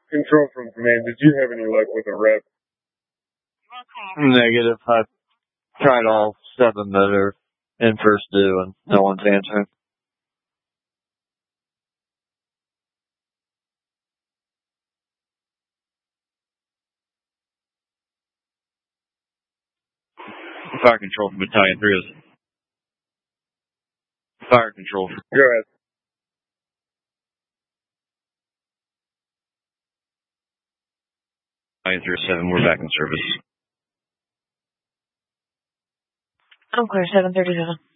Control from command, did you have any luck with a rep? Negative. I tried all 7 that are in first due and no one's answering. Fire control from Battalion 3 is fire control. Go ahead. Battalion 307, we're back in service. I'm clear, 737.